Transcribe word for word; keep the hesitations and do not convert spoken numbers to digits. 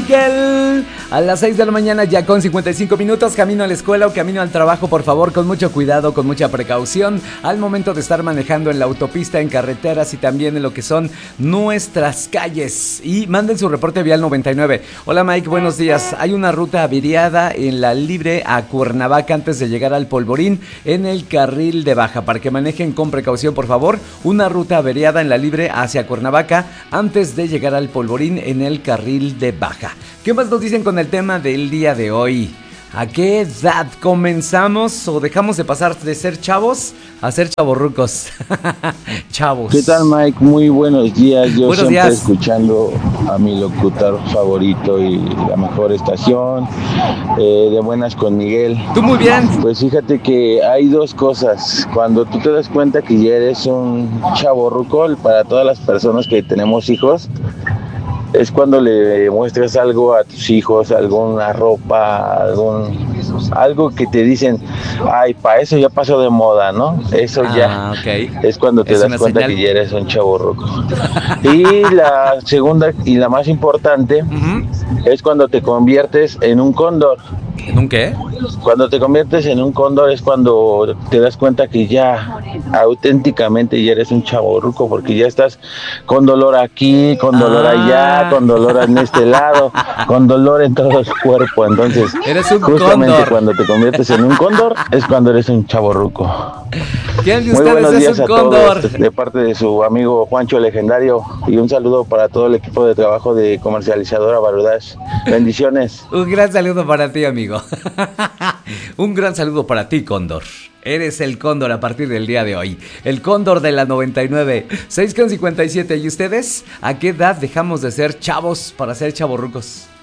Miguel. A las seis de la mañana ya con cincuenta y cinco minutos, camino a la escuela o camino al trabajo, por favor, con mucho cuidado, con mucha precaución, al momento de estar manejando en la autopista, en carreteras y también en lo que son nuestras calles. Y manden su reporte vial noventa y nueve. Hola Mike, buenos días. Hay una ruta averiada en la Libre a Cuernavaca antes de llegar al Polvorín en el carril de baja. Para que manejen con precaución, por favor. Una ruta averiada en la Libre hacia Cuernavaca antes de llegar al Polvorín en el carril de baja. ¿Qué más nos dicen con el tema del día de hoy? ¿A qué edad comenzamos o dejamos de pasar de ser chavos a ser chavorrucos? Chavos. ¿Qué tal, Mike? Muy buenos días. Yo buenos siempre días. Escuchando a mi locutor favorito y la mejor estación, eh, de buenas con Miguel. Tú muy bien. Pues fíjate que hay dos cosas. Cuando tú te das cuenta que ya eres un chavorruco, para todas las personas que tenemos hijos, es cuando le muestras algo a tus hijos, alguna ropa, algún algo que te dicen, ay, para eso ya pasó de moda, ¿no? Eso ah, ya okay. Es cuando te es das cuenta señal. que ya eres un chavorruco. Y la segunda y la más importante uh-huh. es cuando te conviertes en un cóndor. ¿En un qué? Cuando te conviertes en un cóndor es cuando te das cuenta que ya auténticamente ya eres un chavorruco, porque ya estás con dolor aquí, con dolor ah. allá, con dolor en este lado, con dolor en todo el cuerpo. Entonces, eres un justamente cóndor. Cuando te conviertes en un cóndor es cuando eres un chavorruco. ¿Quién de Muy ustedes buenos es días un a cóndor? todos, de parte de su amigo Juancho Legendario, y un saludo para todo el equipo de trabajo de Comercializadora Barudash. Bendiciones. Un gran saludo para ti, amigo. Un gran saludo para ti, cóndor. Eres el cóndor a partir del día de hoy. El cóndor de la noventa y nueve. seis con cincuenta y siete. ¿Y ustedes? ¿A qué edad dejamos de ser chavos para ser chavorrucos?